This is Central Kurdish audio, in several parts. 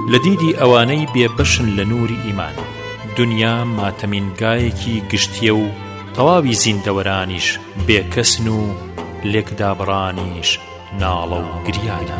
لدیدی ئەوانەی بێبەشن لە نووری ئیمان دنیا ماتەمینگایەکی گشتیە و تەواوی زیندەوەرانیش بێکەسن و لێکدابڕانیش ناڵە و گریانە.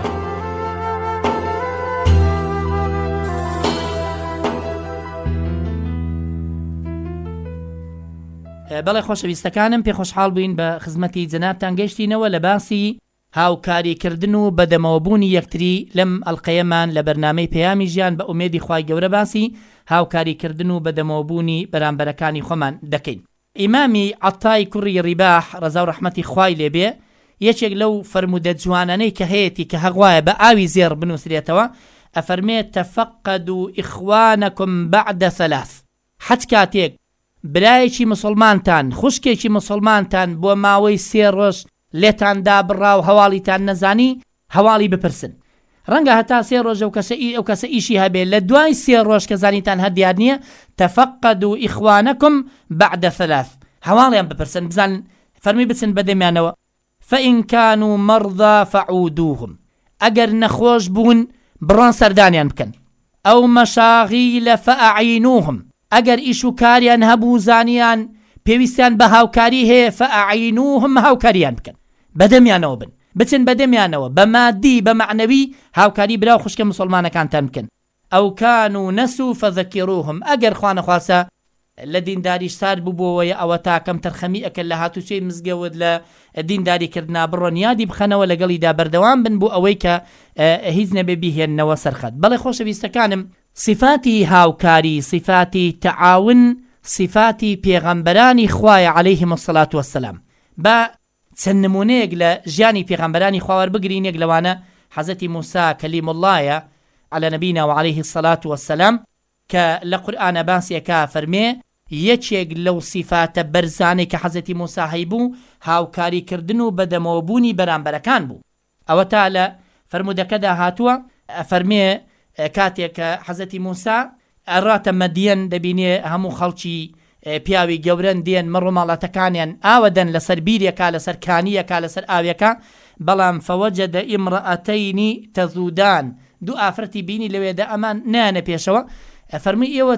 بەڵێ خۆشەویستەکانم پێ خۆشحاڵ بووین بە خزمەتی جەنابتان گەیشتینەوە لە باسی هاوکاریکردن و بەدەمەوەبوونی یەکتری لەم ئەڵقەیەمان لە بەرنامەی پەیامی ژیان بە ئومێدی خوای گەورە باسی هاوکاریکردن و بەدەمەوەبوونی بەرامبەرەکانی خۆمان دەکەین. ئیمامی عەتای کوڕی ڕیباح ڕەزا و ڕەحمەتی خوای لێبێ یەکێک لەو فەرمودە جوانانەی کە هەیەی کە هەغوایە بە ئاوی زێر بنووسرێتەوە ئەفەرمێت تەفەقەدوا ئیخوانەکم بەعدە ثەلاث. حەج کاتێک برایەکی مسلمانتان خوشکێکی مسلمانتان بۆ ماوەی 3 ڕۆژ لێتاندا بڕا و هەواڵیتان نەزانی هەواڵی بپرسن. ڕەنگە هەتا 3 ڕۆژ ئەو کەسە ئیشی هەبێ لە دوای 3 ڕۆژ کە زانیتان هەر دیار نییە تەفەقەدوا ئیخوانەکم بەعدە ثەلاث هەواڵیان بپرسن بزان فەرمی بچن بەدەمیانەوە. فإن كانوا مرضى فعودوهم ئەگەر نەخۆش بوون بڕۆن سەردانیان بکەن. ئەو مەشاغیل فەئەعینوهم ئەگەر ئیش و کاریان هەبوو زانیان پێویستیان بە هاوکاری هەیە فەئەعینوهم هاوکاریان بکەن بەدەمیانەوە بن بچن بەدەمیانەوە بە مادی بە معنەوی هاوکاری براو خوشکە مسلمانەکانتان بکەن. ئەو کانوا نەسوا فەذەکیڕوهم ئەگەر خوا نەخواسە لە دینداریش سار بووبەوەیە ئەوە تاکەم تەرخەمی ئەکەن لە هاتوچەی مزگەوت لە دینداریکردنا بڕۆن یادی بخەنەوە لەگەڵیدا بەردەوام بن بۆ ئەوەی کە هیچ نەبێ بیهێننەوە سەرخەت. بەڵێ خۆشەویستەکانم صفاتی هاوکاری صفاتی تەعاون صفاتی پێغەمبەرانی خوایە عەلەیهیم الصەلاة وەسسەلام. بە چەند نمونەیەک لە ژیانی پێغەمبەرانی خوا وەربگرین. یەک لەوانە حەزەتی موسا کەلیم اللهە عەلە نەبینا و عەلەیهی الصەلاة وەسسەلام کە لە قورئانە باسیەکە فەرمێ یەکێک لەو صفاتە بەرزانەی کە حەزەتی موسا هەیبوو هاوکاریکردن و بەدەمەوەبوونی بەرامبەرەکان بوو. ئەوە تا لە فەرمودەکەدا هاتووە فەرمێ کاتێک کە حەزەتی موسا ئەڕاتە مەدیەن دەبینێ هەموو خەڵکی پیاوی گەورەن دێن مەڕ و ماڵاتەکانیان ئاوەدەن لەسەر بیرێکا لەسەر کانیەکا لەسەر ئاوێکە بەڵام فەوەجەدە ئیمڕەئەتەینی تەذودان دوو ئافرەتی بینی لەوێدا ئەمان نانە پێشەوە فەرمی ئێوە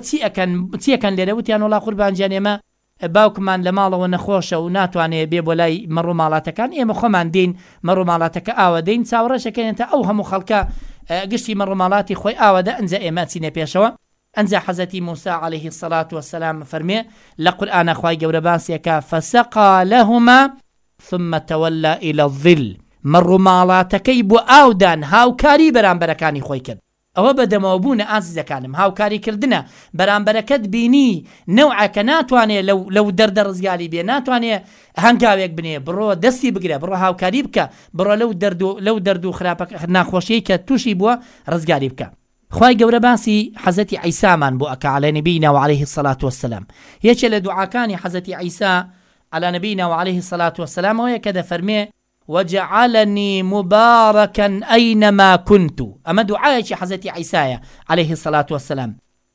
چی ئەکەن لێرە؟ وتیان وەڵا قوربانجیان ئێمە باوکمان لە ماڵەوە نەخۆشە و ناتوانێت بێ بۆ لای مەڕ و ماڵاتەکان ئێمە خۆمان دێین مەڕ و ماڵاتەکە ئاوە دەین چاوەڕێشەکەنێتە ئەو هەموو خەڵکە گشتی مەڕ و ماڵاتی خۆی ئاوەدە ئەنجە ئێمە چینە پێشەوە. ئەنجە حەزەتی موسا عەلەیهی الصەلاة وەسسەلام فەرمێ لە قورئانە خوای گەورە باسیەکە فەسەقا لەهما ثم تەوەلە إلى الظل مەڕ و ماڵاتەکەی بۆ ئاودان هاوکاری بەرامبەرەکانی خۆی کرد. ئەوە بەدەمەوەبوونە ئازیزەکانم هاوکاریکردنە بەرامبەرەکەت بینی نەوعەکە ناتوانێت لەو دەردە ڕزگاری بێ ناتوانێت هەنگاوێک بنێ بڕۆ دەستی بگرێ بڕۆ هاوکاری بکە بڕۆ لەو دەرد و خراپە ناخۆشیی کە تووشی بووە ڕزگاری بکە. خوای گەورە باسی حەزەتی عیسامان بۆ ئەکا عەلە نەبینا و عەلەیهی الصەلاة وەسسەلام. یەکێ لە دوعاکانی حەزەتی عیسا عەلە نەبینا و عەلەیهی الصەلاة وەسسەلام ئەوەیە کە دەفەرمێ وجعلني مباركا أينما كنت. أما دعاء حضرت عيسى عليه الصلاة والسلام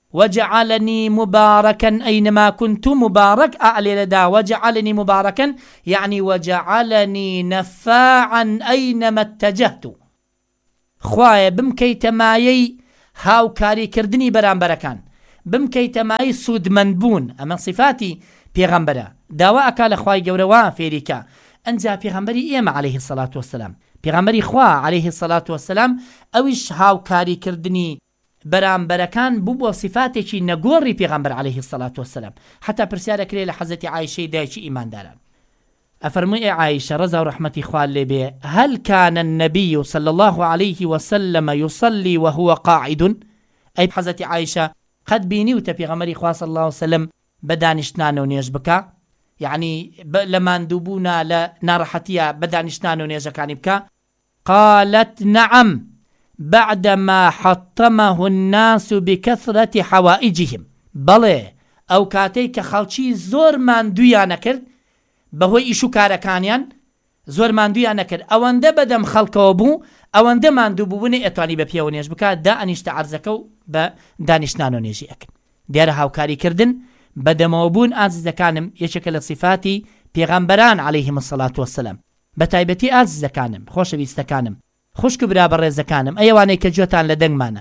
وجعلني مباركا أينما كنت مبارك أعلى لدى وجعلني مباركا يعني وجعلني نفاعا أينما اتجهت. خوايا بمكي تمايي هاو كاري كردني برامبركان بمكي تمايي سود منبون. أما صفاتي پیغمبرا داوا أكال خواي جوروا فيريكا ئەنجا پێغەمبەری ئێمە عەلەیهی الصەلاة وەسسەلام پێغەمبەری خوا عەلەیهی الصەلاة وەسسەلام ئەویش هاوکاریکردنی بەرامبەرەکان بوو بۆ صفاتێکی نەگۆڕی پێغەمبەر عەلەیهی الصەلاة وەسسەلام. حتا پرسیارەکرێ لە حەزەتی عایشەی دایکی ئیمانداران ئەفەرمووی ئێ عایشە ڕەزا و ڕەحمەتی خوا لێبێ هەل كان النبي صلى الله عليه وسلم يصلي وهو قاعد؟ ئەی حەزەتی عایشە قەت بینیوتە پێغەمبەری خوا صلى الله عليه وسلم بەدانیشتنانە و نوێژ بکە؟ يعني لمن دوبونا لنارحتيا بدانشتان ونيجكاني بكا؟ قالت نعم بعدما حطمه الناس بكثرة حوائجهم. بلى أو كاتيك خلشي زور من دويا نكر بهوي إشو كاركانيان زور من دويا نكر أوانده بدم خلقوبو أوانده من دوبوني اتواني بپيا ونيج بكا دا انشت عرزكو بدانشتان ونيجي اكن ديار هاوكاري كردن بەدەمەوەبوون ئازیزەکانم یەکێکە لە صفاتی پێغەمبەران عەلەیهیم الصەلاة وەسسەلام. بە تایبەتی ئازیزەکانم خۆشەویستەکانم خوشک و برا بەڕێزەکانم ئەوانەی کە گوێتان لە دەنگمانە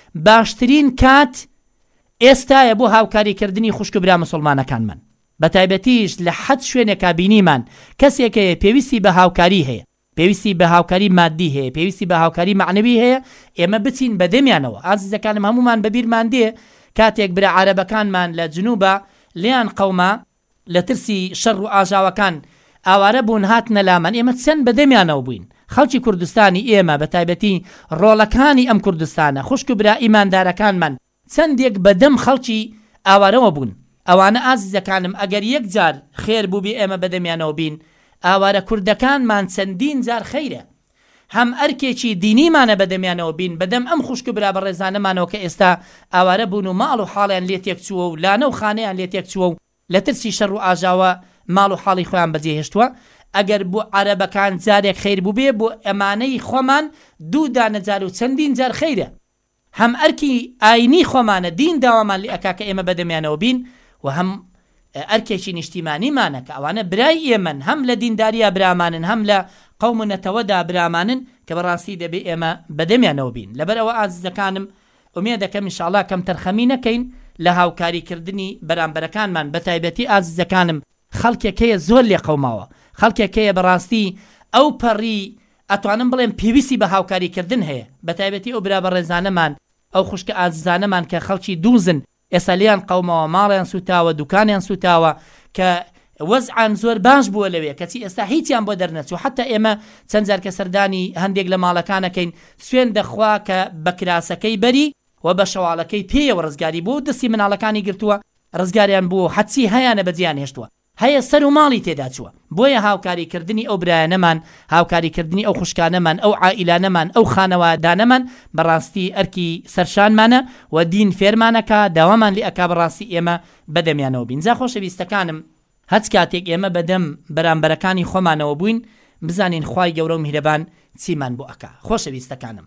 باشترین کات ئێستایە بۆ هاوکاریکردنی خوشک برا مسلمانەکانمان بە تایبەتیش لە حەد شوێنێکا بینیمان کەسێکەیە پێویستی بە هاوکاری هەیە پێویستی بە هاوکاری مادی هەیە پێویستی بە هاوکاری معنەوی هەیە ئێمە بچین بەدەمیانەوە ئازیزەکانم هەمومان بەبیرمان دێ کاتێک برا عەرەبەکانمان لە جنوبە لیان قەوما لە ترسی شەڕ و ئاژاوەکان ئاوارە بوون هاتنە لامان ئێمە چەند بەدەمیانەوە بووین خەڵکی کوردستانی ئێمە بە تایبەتی ڕۆڵەکانی ئەم کوردستانە خوشک و برا ئیماندارەکانمان چەندێک بەدەم خەڵکی ئاوارەوە بوون ئەوانە ئازیزەکانم ئەگەر یەک جار خێر بوو بێ ئێمە بەدەمیانەوە بین ئاوارە کوردەکانمان چەندین جار خەیرە هەم ئەرکێکی دینیمانە بەدەمیانەوە بین بەدەم ئەم خوشک و برا بەڕێزانەمانەوە کە ئێستا ئاوارە بوون و ماڵ و حاڵیان لێ تێک چووە و لانە و خانەیان لێ تێک چووە و لە ترسی شەڕ و ئاژاوە ماڵ و حاڵی خۆیان بەجێهێشتووە ئەگەر بۆ عەرەبەکان جارێک خەیر بوو بێ بۆ ئەمانەی خۆمان دوو دانە جار و چەندین جار خەیرە هەم ئەرکی ئاینی خۆمانە دین داوامان لێ ئەکا کە ئێمە بەدەمیانەوە بین و هەم ئەرکێکی نیشتیمانیمانە کە ئەوانە برای ئێمن هەم لە دینداریە برامانن هەم لە قەوم و نەتەوەدا برامانن کە بەڕاستی دەبێ ئێمە بەدەمیانەوە بین لەبەرەوە ئازیزەکانم ئومێد دەکەم ئینشاءڵڵا کەم تەرخەمی نەکەین لە هاوکاریکردنی بەرامبەرەکانمان بە تایبەتی ئازیزەکانم خەڵکێکەیە زۆر لێ قەوماوە خەڵکێکەیە بەڕاستی ئەو پەڕی ئەتوانم بڵێم پێویستی بە هاوکاریکردن هەیە بە تایبەتی ئەو برا بەڕێزانەمان ئەو خوشکە ئازیزانەمان کە خەڵکی دووزن ئێستا لیان قەومەوە ماڵیان سوتاوە دوکانیان سوتاوە کە وەزعان زۆر باش بووە لەوێ کەچی ئێستا هیچیان بۆ دەرنەچوو حتا ئێمە چەند جار کە سەردانی هەندێک لە ماڵەکانەکەین سوێن دەخوا کە بە کراسەکەی بەری و بە شەواڵەکەی پێیەوە ڕزگاری بوو دەستی مناڵەکانی گرتووە ڕزگاریان بوو حەچی هەیانە بەجیان هێشتووە هەیە سەر و ماڵی تێدا چووە بۆیە هاوکاریکردنی ئەو برایانەمان هاوکاریکردنی ئەو خوشکانەمان ئەو عائیلانەمان ئەو خانەوادانەمان بەڕاستی ئەرکی سەرشانمانە و دین فێرمانەکە داوامان لێ ئەکا بەڕاستی ئێمە بەدەمیانەوە بین جا خۆشەویستەکانم هەچ کاتێک ئێمە بەدەم بەرامبەرەکانی خۆمانەوە بووین بزانین خوای گەورە و میهرەبان چیمان بۆ ئەکا خۆشەویستەکانم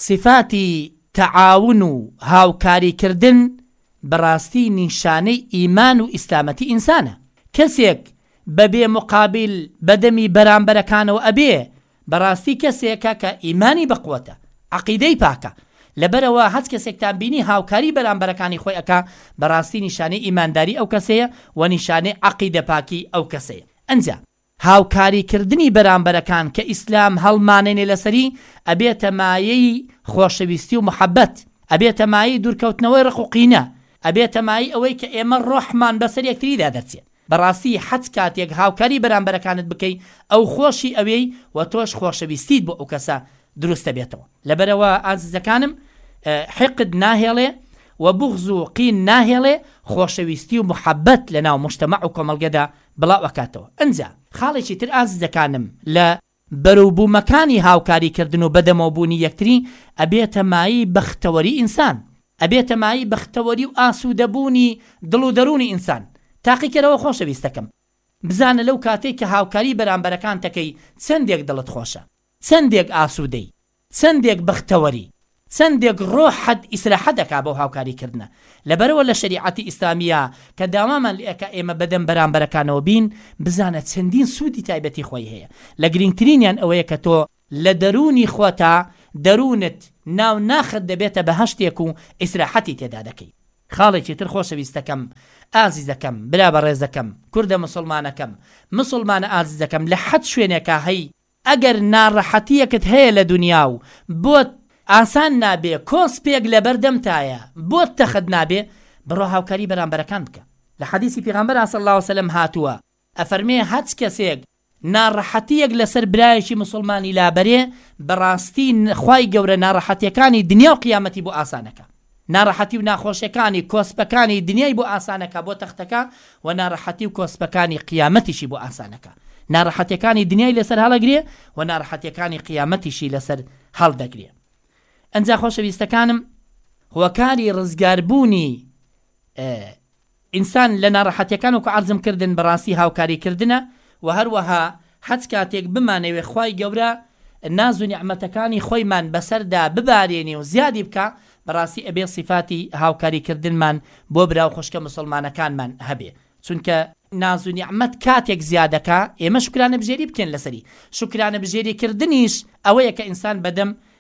صفاتی تەعاون و هاوکاریکردن بەڕاستی نیشانەی ئیمان و ئیسلامەتی ئینسانە کەسێک بەبێ مقابل بەدەمی بەرامبەرەکانەوە ئەبێ بەڕاستی کەسێکە کە ئیمانی بەقوەتە عەقیدەی پاکە لەبەرەوە هەچ کەسێکتان بینی هاوکاری بەرامبەرەکانی خۆی ئەکا بەڕاستی نیشانەی ئیمانداری ئەو کەسەیە و نیشانەی عەقیدە پاکی ئەو کەسەیە ئەنجا هاوکاریکردنی بەرامبەرەکان کە ئیسلام هەڵمانێنێ لەسەری ئەبێتە مایەی خۆشەویستی و محەبەت ئەبێتە مایەی دوورکەوتنەوەی ڕق و قینە ئەبێتە مایەی ئەوەی کە ئێمە ڕۆحمان بەسەر یەکتریدا دەرچێت بەڕاستی حەج کاتێک هاوکاری بەرامبەرەکانت بکەی ئەو خۆشی ئەوەی و تۆش خۆشەویستیت بۆ ئەو کەسە دروستە بێتەوە لەبەرەوە ئازیزەکانم حقد ناهێڵێ و بغض و قین ناهێڵێ خۆشەویستی و محەبەت لە ناو مجتەمع و کۆمەڵگەدا بڵاو ئەکاتەوە ئەنجا خاڵێکی تر ئازیزەکانم لە بەروبوومەکانی هاوکاریکردن و بەدەمەوەبوونی یەکتری ئەبێتە مایی بەختەوەری ئینسان ئەبێتە مایی بەختەوەری و ئاسوودەبوونی دڵ و دەرونی ئینسان تاقیکەرەوە خۆشەویستەکەم بزانە لەو کاتێک کە هاوکاری بەرامبەرەکان تەکەی چەندێک دڵت خۆشە چەندێک ئاسوودەی چەندێک بەختەوەری چەندێک ڕۆحت ئیسراحەت دەکا بۆ هاوکاریکردنە لەبەرەوە لە شەریعەتی ئیسلامیە کە داوامان لێ ئەکا ئێمە بەدەم بەرامبەرەکانەوە بین بزانە چەندین سوودی تایبەتی خۆی هەیە لە گرنگترینیان ئەوەیە کە تۆ لە دەرونی خۆتا دەرونت ناو ناخت دەبێتە بەهەشتێک و ئیسراحەتی تێدا دەکەی خاڵێکی تر خۆشەویستەکەم ئازیزەکەم برا بەڕێزەکەم کوردە مسلمانەکەم مسلمانە ئازیزەکەم لە حەد شوێنێکا هەی ئەگەر ناڕەحەتیەکت هەیە لە دنیا و بۆت ئاسان نابێ کۆسپێک لە بەردەمتایە بۆت تەخت نابێ بڕۆ هاوکاری بەرامبەرەکان بکە لە حەدیسی پێغەمبەر صلی الله علیه و سلم هاتووە ئەفەرمێ هەچ کەسێک ناڕەحەتیەک لەسەر برایەکی مسلمانی لابەرێ بەڕاستی خوای گەورە ناڕەحەتیەکانی دنیا و قیامەتی بۆ ئاسانەکە ناڕەحەتی و ناخۆشیەکانی کۆسپەکانی دنیای بۆ ئاسانەکە بۆ تەختەکە و ناڕەحەتی و کۆسپەکانی قیامەتیشی بۆ ئاسانەکە ناڕەحەتیەکانی دنیای لەسەر هەڵەگرێ و ناڕەحەتیەکانی قیامەتیشی لەسەر هەڵدەگرێ ئەنجا خۆشەویستەکانم هۆکاری ڕزگاربوونی ئینسان لە ناڕەحەتیەکان و کە عەرزم کردن بەڕاستی هاوکاریکردنە و هەروەها حەج کاتێک بمانەوێ خوای گەورە ناز و نیعمەتەکانی خۆیمان بەسەردا ببارێنێ و زیادی بکە بەڕاستی ئەبێ صفاتی هاوکاریکردنمان بۆ براو خوشکە مسلمانەکانمان هەبێ چونکە ناز و نیعمەت کاتێک زیادەکە ئێمە شکرانە بژێری بکەین لەسەری شکرانە بژێریکردنیش ئەوەیە کە ئینسان بەدەم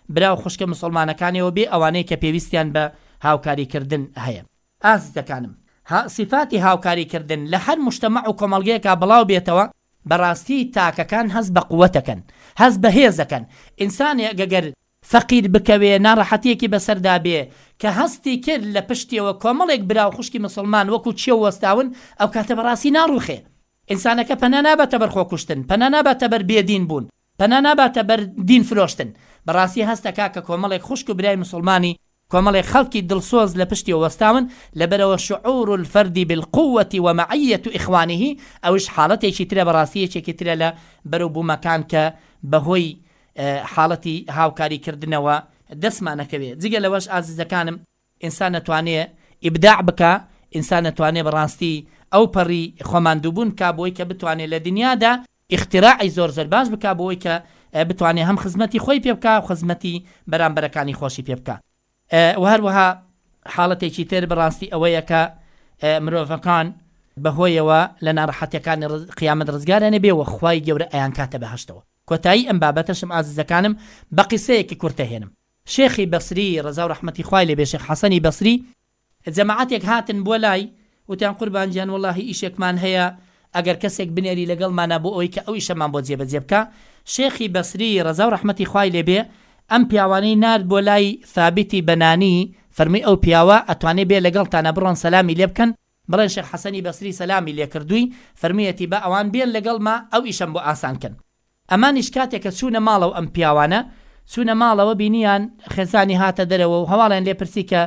براو خوشکە مسلمانەکانیەوە بێ ئەوانەی کە پێویستیان بە هاوکاریکردن هەیە. ئازیزەکانم، صفاتی هاوکاریکردن لە هەر مجتەمع و کۆمەڵگەیەکا بڵاو بێتەوە بەڕاستی تاکەکان هەز بە قووەتەکەن، هەز بە هێزەکەن. ئینسانێک گەگەر فەقیر بکەوێ، ناڕەحەتیەکی بەسەردا بێ کە هەستی کرد لە پشتیەوە کۆمەڵێک براو خوشکی مسلمان وەکو چێ وەستاون، ئەو کاتە بەڕاستی ناڕوخێ. ئینسانەکە پەنا ناباتە بەر خۆکوشتن، پەنا ناباتە بەر بێدین بوون، پەنا ناباتە بەر دین فرۆشتن. بەڕاستی هەستەکا کە کۆمەڵێک خوشک و برای مسلمانی، کۆمەڵێک خەڵکی دڵسۆز لە پشتی وەستاون لەبەرەوە شعور الفەردی بالقوة ومعیة إخوانه، ئەوش حاڵەتێکی ترە، بەڕاستی یەکێکی ترە لە بەرەو بوومەکان کە بەهۆی حاڵەتی هاوکاریکردنەوە دەستمانەکەوێت. جگە لەوەش ئازیزەکانم، ئینسان نەتوانێ ئیبداع بکە، ئینسان نەتوانێ بەڕاستی ئەو پەڕی خۆماندووبوون کا بۆی کە بتوانێت لە دنیادا اختراعی زۆر باش بکە بۆی کە بتوانێت هەم خزمەتی خۆی پێ بکە و خزمەتی بەرامبەرەکانی خۆشی پێ بکە. و هەروەها حاڵەتێکی تر بەڕاستی ئەوەیە کە مرۆڤەکان بەهۆیەوە لە ناڕەحەتیەکانی قیامەت ڕزگارە نەبێەوە خوای گەورە ئەیان کاتە بەهەشتەوە. کۆتایی ئەم بابەتەشم ئازیزەکانم بە قیسەیەکی کورتە هێنم. شێخی بەسری ڕەزا و ڕەحمەتی خوای لێبێ، شێخ حەسەنی بەسری، جەماعەتێک هاتن بۆ لای وتیان قوربان گیان وەڵاهی ئیشێکمان هەیە، ئەگەر کەسێک بنێری لەگەڵمانە بۆ ئەوەی کە ئەو ئیشەمان بۆ جێبەجێ بکە. شێخی بەسری ڕەزا و ڕەحمەتی خوای لێبێ ئەم پیاوانەی نارد بۆ لای ثابتی بەنانی، فەرمی ئەو پیاوە ئەتوانێ بێ لەگەڵتانە بڕۆن سەلامی لێ بکەن. بڵێن شێخ حەسەنی بەسری سەلامی لێ کردووی، فەرمیەتی بە ئەوان بێن لەگەڵما ئەو ئیشەم بۆ ئاسانکەن. ئەمانیش کاتێک کە چوونە ماڵەوە ئەم پیاوانە چوونە ماڵەوە بینیان خێزانی هاتە دەرەوە و هەواڵیان لێ پرسی کە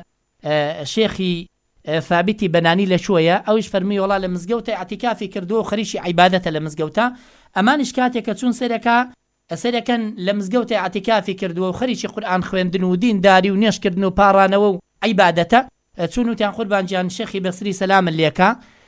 شێخی ثابتی بەنانی لە شوۆیە. ئەویش فەرمی وەڵا لە مزگەوتە ئەعتیکافی کردووە و خەریکی عیبادەتە لە مزگەوتە. ئەمانیش کاتێک کە چوون سەرەکەن لە مزگەوتە ئەعتیکافی کردووە و خەریکی قورئان خوێندن و دینداری و نێشکردن و پاڕانەوە و عیبادەتە، چوون وتیان قوربان گیان شێخی بەسری سەلامن لێکە،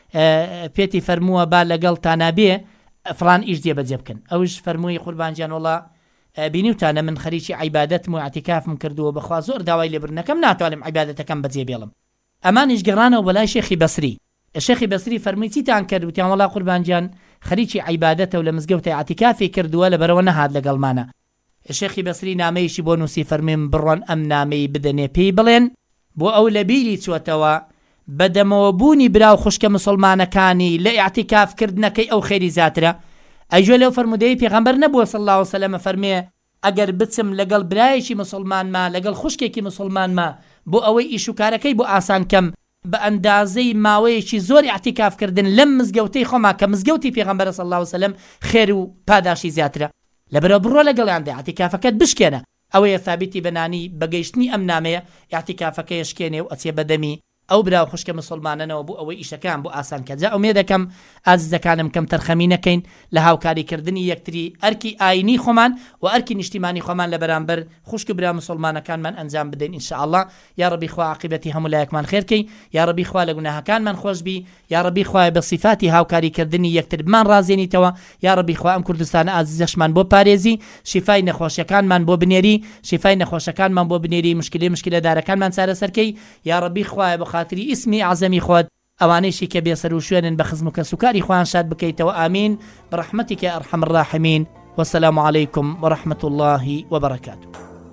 پێتی فەرمووە با لەگەڵتانە بێ فلان ئیش جێبەجێ بکەن. ئەوش فەرمووی قوربان گیان وەڵا بینیوتانە من خەریکی عیبادەتم و ئەعتیکافم کردووە، بەخوا زۆر داوای لێبرنەکەم ناتوانم عیبادەتەکەم بەجێ بێڵم. ئەمانیش گەڕانەوە بەلای شێخی بەسری. شێخی بەسری فەرمووی چیتان کرد؟ وتیان وەڵا قوربان گیان خەریکی عیبادەتە و لە مزگەوتە ئەعتیکافی کردووە لەبەرەوە نەهات لەگەڵمانە. شێخی بەسری نامەیەکی بۆ نووسی، فەرمیم بڕۆن ئەم نامەی بدەنێ پێی بڵێن بۆ ئەو لە بیری چوەتەوە بەدەمەوە بوونی براو خوشکە مسلمانەکانی لە ئیعتیکافکردنەکەی ئەو خێری زیاترە. ئەیژۆ لەو فەرمودەی پێغەمبەر نەبووە صلی الله علیه وسلم، فەرمێ ئەگەر بچم لەگەڵ برایەکی مسلمانما، لەگەڵ خوشکێکی مسلمانما بۆ ئەوەی ئیش و کارەکەی بۆ ئاسان کەم، بە ئەندازەی ماوەیەکی زۆر ئیعتیکافکردن لەم مزگەوتەی خۆما کە مزگەوتی پێغەمبەر صلی الله علیه وسلم خێر و پاداشی زیاترە، لەبەرەوە بڕۆ لەگەڵیاندا ئیعتیکافەکەت بشکێنە. ئەوەیە ثابتی بەنانی بەگەیشتنی ئەم نامەیە ئیعتیکافەکەی شکێنێ و ئەچێ بەدەمی ئەو براو خوشکە مسلمانانەوە بۆ ئەوەی ئیشەکان بۆ ئاسان کە. جا ئومێ دەکەم ئازیزەکانم کەم تەرخەمی نەکەین لە هاوکاریکردنی یەکتری، ئەرکی ئاینی خۆمان و ئەرکی نیشتیمانی خۆمان لە بەرامبەر خوشک و برا مسلمانەکانمان ئەنجام بدەین ئینشاءالله. یا ربی خوا عاقبەتی هەموو لایەکمان خێرکەی، یا ربی خوا لە گوناهەکانمان خۆشبی، یا ربی خوا بە صفاتی هاوکاریکردنی یەکتر بمان رازێنیتەوە، یا ربی خوا ئەم کوردستانە ئازیزەشمان بۆ پارێزی، شیفای نەخۆشیەکانمان بۆ بنێری، شیفای نەخۆشەکانمان بۆ بنێری، مشکلە دارەکانمان چارەسەرکەی، یا ربی خوا بە خاتری اسمی عزەمی خۆت ئەوانەیشی کە بێسەر و شوێنن بە خزم و کەسوکاری خوان شاد بکەیتەوە. ئامین بڕەحمەتیکە ئەرحەم الراحمین. والسلام عليكم ورحمة الله وبركاته.